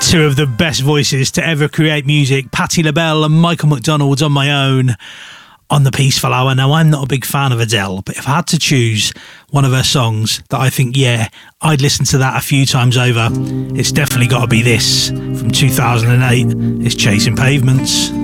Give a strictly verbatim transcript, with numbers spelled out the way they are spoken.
Two of the best voices to ever create music, Patti LaBelle and Michael McDonald, On My Own on the Peaceful Hour. Now, I'm not a big fan of Adele, but if I had to choose one of her songs that I think, yeah, I'd listen to that a few times over, it's definitely got to be this from two thousand eight. It's Chasing Pavements.